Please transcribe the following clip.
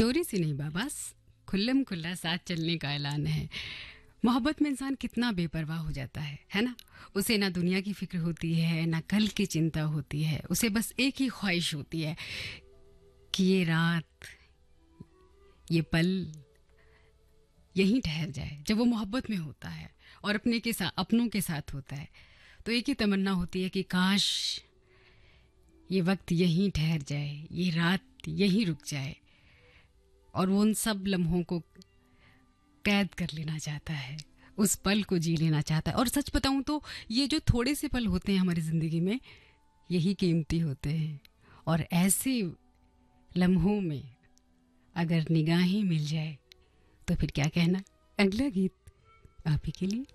चोरी से नहीं बाबा, खुल्लम खुल्ला साथ चलने का ऐलान है। मोहब्बत में इंसान कितना बेपरवाह हो जाता है ना। उसे ना दुनिया की फिक्र होती है, ना कल की चिंता होती है। उसे बस एक ही ख्वाहिश होती है कि ये रात, ये पल यहीं ठहर जाए। जब वो मोहब्बत में होता है और अपनों के साथ होता है, तो एक ही तमन्ना होती है कि काश ये वक्त यहीं ठहर जाए, ये रात यहीं रुक जाए, और वो उन सब लम्हों को कैद कर लेना चाहता है, उस पल को जी लेना चाहता है। और सच बताऊं तो ये जो थोड़े से पल होते हैं हमारी ज़िंदगी में, यही कीमती होते हैं। और ऐसे लम्हों में अगर निगाहें मिल जाए तो फिर क्या कहना। अगला गीत आप ही के लिए।